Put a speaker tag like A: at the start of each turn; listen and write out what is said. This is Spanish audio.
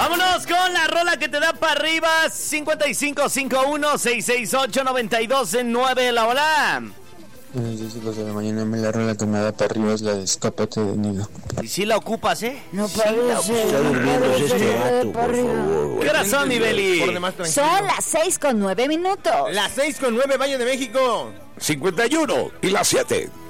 A: Vámonos con la rola que te da para arriba. 5551-668-9209. La hola.
B: Buenos días, hijos de la mañana. La rola que me da para arriba es la de Escápate de Nido.
A: Y si la ocupas, ¿eh?
C: No parece.
D: Está durmiendo este vato, por favor.
A: ¿Qué hora son, mi Beli?
E: Por demás tranquilo.
C: Son las 6:09.
E: Las 6:09, Valle de México.
D: 51 y las 7.